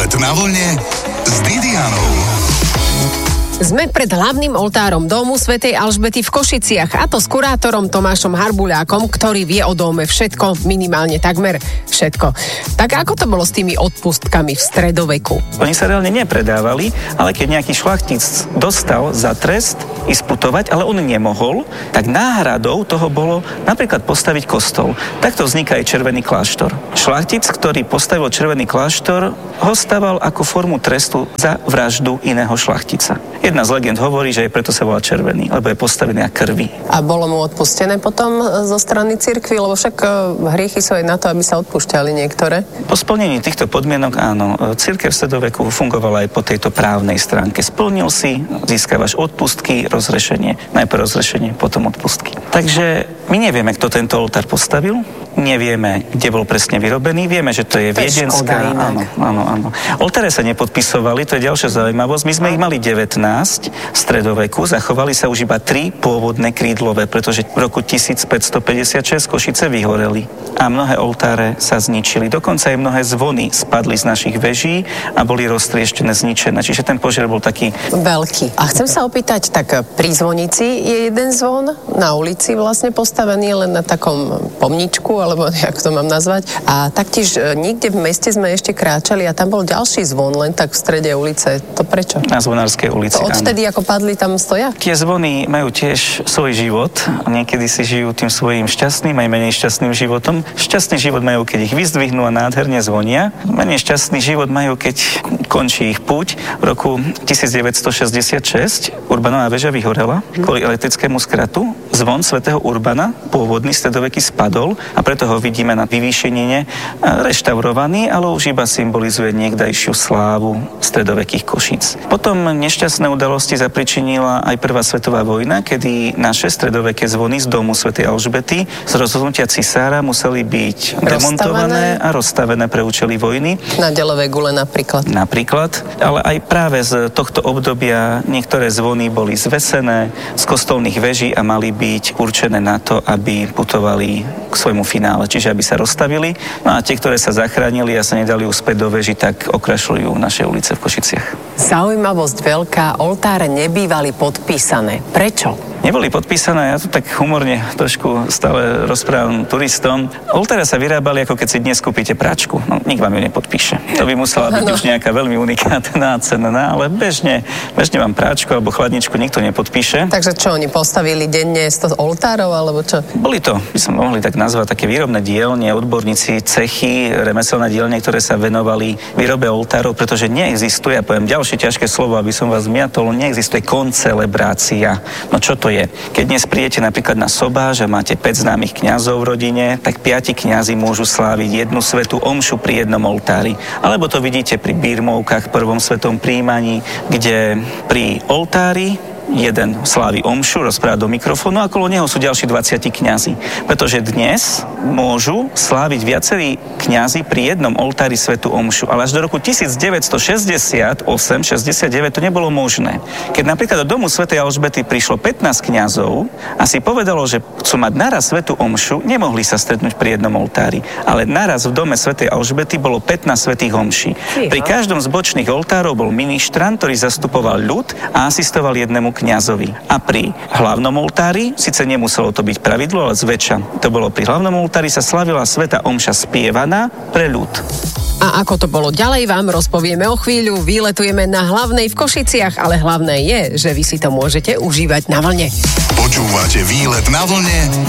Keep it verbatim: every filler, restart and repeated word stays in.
Výlet na vlne s Didianou. Sme pred hlavným oltárom domu svätej Alžbety v Košiciach, a to s kurátorom Tomášom Harbuľákom, ktorý vie o dome všetko, minimálne takmer všetko. Tak ako to bolo s tými odpustkami v stredoveku? Oni sa reálne nepredávali, ale keď nejaký šlachtic dostal za trest ísť putovať, ale on nemohol, tak náhradou toho bolo napríklad postaviť kostol. Takto vzniká aj Červený kláštor. Šlachtic, ktorý postavil Červený kláštor, ho staval ako formu trestu za vraždu iného šlachtica. Jedna z legend hovorí, že aj preto sa volá červený, lebo je postavený na krvi. A bolo mu odpustené potom zo strany cirkvi, lebo však hriechy sú aj na to, aby sa odpúšťali niektoré? Po splnení týchto podmienok áno. Cirkev v stredoveku fungovala aj po tejto právnej stránke. Splnil si, získavaš odpustky, rozrešenie. Najprv rozrešenie, potom odpustky. Takže my nevieme, kto tento oltár postavil. Nevieme, kde bol presne vyrobený. Vieme, že to je viedenská. Áno, áno, áno. Oltáre sa nepodpisovali, to je ďalšia zaujímavosť. My sme ich mali devätnásť v stredoveku, zachovali sa už iba tri pôvodné krídlové, pretože v roku tisícpäťstopäťdesiatšesť Košice vyhoreli a mnohé oltáre sa zničili. Dokonca aj mnohé zvony spadli z našich veží a boli roztrieštené, zničené. Čiže ten požiar bol taký veľký. A chcem sa opýtať, tak pri zvonici je jeden zvon na ulici vlastne postavený len na takom pomníčku, alebo jak to mám nazvať. A taktiež niekde v meste sme ešte kráčali a tam bol ďalší zvon, len tak v strede ulice. To prečo? Na Zvonárskej ulici. To odtedy, ako padli, tam stoja? Tie zvony majú tiež svoj život. Niekedy si žijú tým svojím šťastným aj menej šťastným životom. Šťastný život majú, keď ich vyzdvihnú a nádherne zvonia. Menej šťastný život majú, keď končí ich púť. V roku tisícdeväťstošesťdesiatšesť Urbanová väža vyhorela kvôli elektrickému skratu. Zvon svätého Urbana, pôvodný stredoveký, spadol a preto ho vidíme na vyvýšenine reštaurovaný, ale už iba symbolizuje niekdajšiu slávu stredovekých Košíc. Potom nešťastné udalosti zapričinila aj prvá svetová vojna, kedy naše stredoveké zvony z domu svätej Alžbety z rozhodnutia cisára museli byť demontované a rozstavené pre účely vojny. Na Delovej gule napríklad. Napríklad, ale aj práve z tohto obdobia niektoré zvony boli zvesené z kostolných veží a mali byť určené na to, aby putovali k svojmu finále, čiže aby sa rozstavili. No a tie, ktoré sa zachránili a sa nedali uspäť do veži, tak okrašľujú naše ulice v Košiciach. Zaujímavosť veľká, oltáre nebývali podpísané. Prečo? Neboli podpísané, ja to tak humorne trošku stále rozprávam turistom. Oltáre sa vyrábali, ako keď si dnes kúpite pračku. No, nik vám ju nepodpíše. To by musela byť už nejaká veľmi unikátna, cenná, ale bežne, bežne vám práčku alebo chladničku nikto nepodpíše. Takže čo, oni postavili denne sto oltárov, alebo čo? Boli to, by sme mohli tak nazvať, také výrobné dielne, odborníci, cechy, remeselné dielne, ktoré sa venovali výrobe oltárov, pretože neexistuje, ja poviem ďalšie ťažké slovo, aby som vás zmiatol, neexistuje koncelebrácia. No čo to je? Keď dnes prídete napríklad na sobáš a máte päť známych kňazov v rodine, tak piati kňazi môžu sláviť jednu svätú omšu pri jednom oltári. Alebo to vidíte pri birmovkách, prvom svetom prijímaní, kde pri oltári jeden slávi omšu, rozpráva do mikrofónu a okolo neho sú ďalší dvadsať kňazi. Pretože dnes môžu sláviť viacerí kňazi pri jednom oltári svätú omšu, ale až do roku tisícdeväťstošesťdesiatosem šesťdesiatdeväť to nebolo možné. Keď napríklad do domu svätej Alžbety prišlo pätnásť kňazov a si povedalo, že chcú mať naraz svätú omšu, nemohli sa stretnúť pri jednom oltári. Ale naraz v dome svätej Alžbety bolo pätnásť svätých omší. Pri každom z bočných oltárov bol ministrant, ktorý zastupoval ľud a asistoval jednému kňazovi. A pri hlavnom oltári, síce nemuselo to byť pravidlo, ale zväčša to bolo pri hlavnom oltári, sa slavila svätá omša spievaná pre ľud. A ako to bolo ďalej, vám rozpovieme o chvíľu. Výletujeme na Hlavnej v Košiciach, ale hlavné je, že vy si to môžete užívať na vlne. Počúvate Výlet na vlne